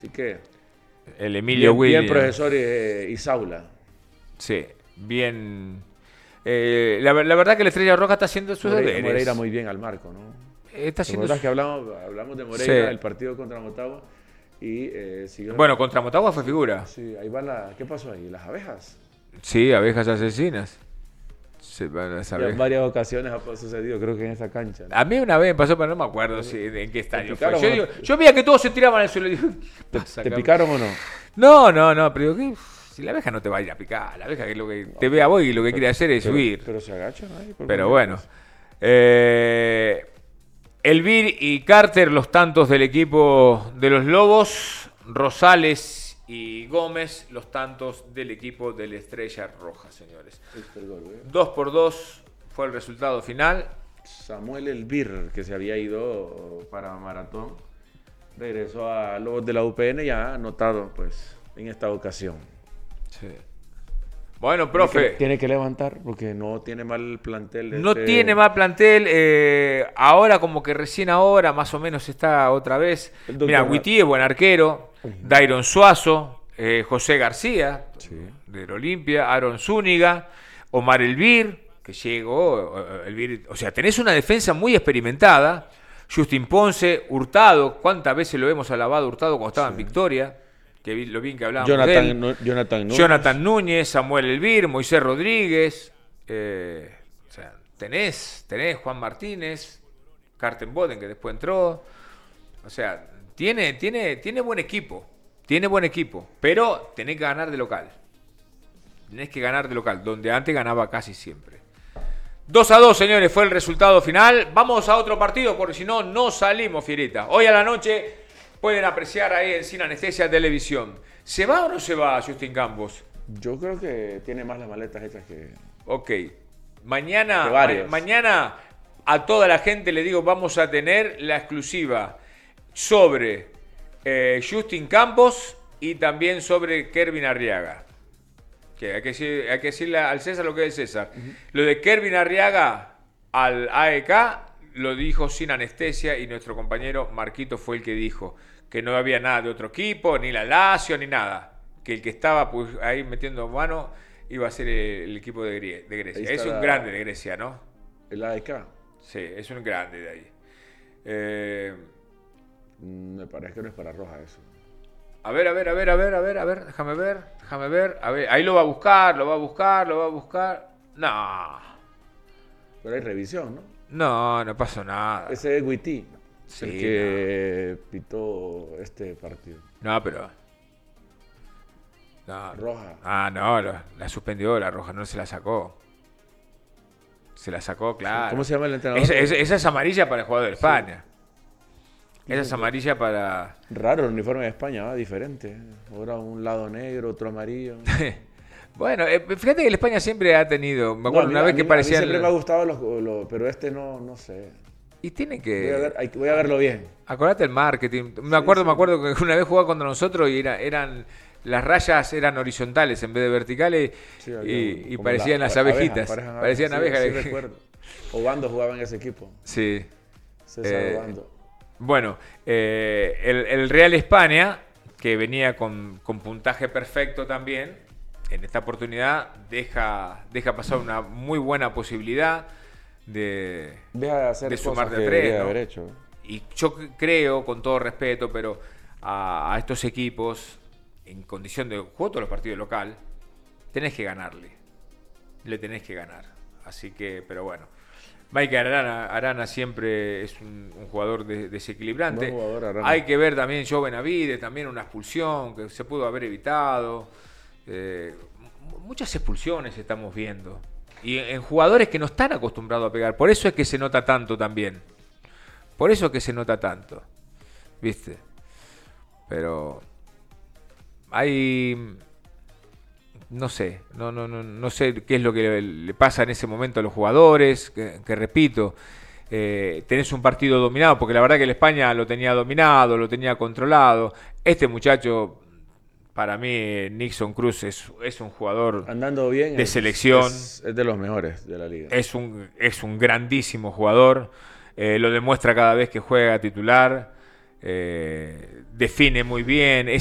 Así que, El Emilio bien Williams. profesor Isaula. Sí, bien. La verdad que la Estrella Roja está haciendo sus deberes. Moreira muy bien al marco, ¿no? Está ¿Te haciendo acordás que su... hablamos de Moreira, Sí. el partido contra Motagua? Y siguió. Bueno, contra Motagua fue figura. Sí, ahí van las. ¿Qué pasó ahí? ¿Las abejas? Sí, abejas asesinas. Se van las Ya en abejas. varias ocasiones ha sucedido, creo que en esa cancha, ¿no? A mí una vez me pasó, pero no me acuerdo en qué estadio fue. picaron Yo, o no? digo, yo veía que todos se tiraban al suelo y digo, ¿qué pasa, ¿Te cabrón? picaron o no? No, pero digo, si la abeja no te va a ir a picar, la abeja que es lo que te ve a vos y lo que quiere hacer es huir. Pero se agachan ahí. Pero bueno. Elvir y Carter, los tantos del equipo de los Lobos. Rosales y Gómez, los tantos del equipo de la Estrella Roja, señores. 2-2 fue el resultado final. Samuel Elvir, que se había ido para Maratón, regresó a Lobos de la UPN y ha anotado pues en esta ocasión. Sí. Bueno, profe. Tiene que levantar porque no tiene mal plantel. No tiene mal plantel. Ahora como que recién ahora más o menos está otra vez. Mira, Witty es buen arquero. Dairon Suazo. José García, sí, del Olimpia. Aaron Zúñiga. Omar Elvir, que llegó. Elvir, o sea, tenés una defensa muy experimentada. Justin Ponce. Hurtado. ¿Cuántas veces lo hemos alabado Hurtado cuando estaba en Victoria? Que lo bien que hablábamos de él. Jonathan Núñez, Samuel Elvir, Moisés Rodríguez, o sea, tenés Juan Martínez, Carten Boden, que después entró. O sea, tiene buen equipo, pero tenés que ganar de local. Tenés que ganar de local, donde antes ganaba casi siempre. 2-2, señores, fue el resultado final. Vamos a otro partido, porque si no, no salimos, fierita. Hoy a la noche pueden apreciar ahí en Sin Anestesia Televisión. ¿Se va o no se va Justin Campos? Yo creo que tiene más las maletas hechas que... Ok. Mañana a toda la gente le digo, vamos a tener la exclusiva sobre Justin Campos y también sobre Kervin Arriaga. Que hay que decirle al César lo que es el César. Lo de Kervin Arriaga al AEK lo dijo Sin Anestesia y nuestro compañero Marquito fue el que dijo que no había nada de otro equipo, ni la Lazio, ni nada. Que el que estaba pues, ahí metiendo mano iba a ser el equipo de Grecia. Es un grande de Grecia, ¿no? El AEK. Sí, es un grande de ahí. Me parece que no es para Roja eso. A ver, déjame ver. A ver, ahí lo va a buscar. No. Pero hay revisión, ¿no? No pasó nada. Ese es Witty, sí, el que pitó este partido. No, pero... No. Roja. No, la suspendió la Roja, no se la sacó. Se la sacó, claro. ¿Cómo se llama el entrenador? Esa es amarilla para el jugador de España. Sí. Esa es amarilla para... Raro el uniforme de España, ¿va? Diferente. Ahora un lado negro, otro amarillo. Bueno, fíjate que el España siempre ha tenido... Me acuerdo una vez que parecía... A mí siempre me ha gustado, pero este no sé. Y tiene que... Voy a verlo bien. Acordate el marketing. Me acuerdo que una vez jugaba contra nosotros y eran... Las rayas eran horizontales en vez de verticales y parecían las abejitas. Parecían abejas. Sí, recuerdo. Obando jugaba en ese equipo. Sí. César Obando. Bueno, el Real España, que venía con puntaje perfecto también, en esta oportunidad deja pasar una muy buena posibilidad de sumar de tres, ¿no? Haber hecho. Y yo creo, con todo respeto, pero a estos equipos, en condición de juego todos los partidos local, tenés que ganarle. Le tenés que ganar. Así que, pero bueno. Michael Arana siempre es un jugador desequilibrante. Buen jugador, Arana. Hay que ver también Joe Benavides, también una expulsión que se pudo haber evitado. Muchas expulsiones estamos viendo. Y en jugadores que no están acostumbrados a pegar. Por eso es que se nota tanto también. Por eso es que se nota tanto. ¿Viste? Pero hay... No sé qué es lo que le pasa en ese momento a los jugadores, que repito, tenés un partido dominado, porque la verdad que el España lo tenía dominado, lo tenía controlado. Este muchacho, para mí, Nixon Cruz es un jugador andando bien de selección. Es de los mejores de la liga. Es un grandísimo jugador, lo demuestra cada vez que juega titular. define muy bien,